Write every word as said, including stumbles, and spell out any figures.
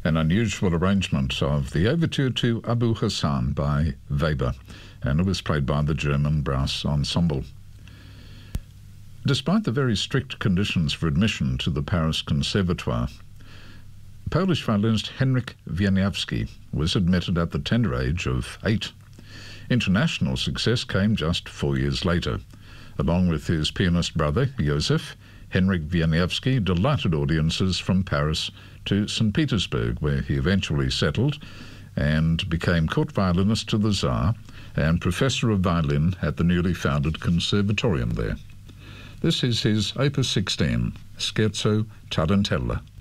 An unusual arrangement of the Overture to Abu Hassan by Weber, and it was played by the German Brass Ensemble. Despite the very strict conditions for admission to the Paris Conservatoire, Polish violinist Henryk Wieniawski was admitted at the tender age of eight. International success came just four years later. Along with his pianist brother, Josef, Henryk Wieniawski delighted audiences from Paris to Saint Petersburg, where he eventually settled and became court violinist to the Tsar and professor of violin at the newly founded conservatorium there. This is his Opus sixteen, Scherzo Tarantella.